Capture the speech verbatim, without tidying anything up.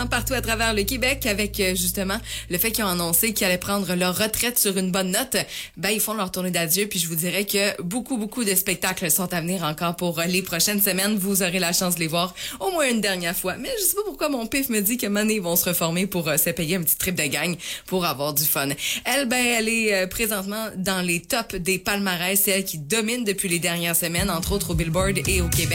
Partout à travers le Québec avec euh, justement le fait qu'ils ont annoncé qu'ils allaient prendre leur retraite sur une bonne note. Ben ils font leur tournée d'adieu, puis je vous dirais que beaucoup beaucoup de spectacles sont à venir encore pour euh, les prochaines semaines. Vous aurez la chance de les voir au moins une dernière fois. Mais je sais pas pourquoi mon pif me dit que Mané vont se reformer pour euh, se payer un petit trip de gang pour avoir du fun. Elle ben elle est euh, présentement dans les tops des palmarès, c'est elle qui domine depuis les dernières semaines, entre autres au Billboard et au Québec.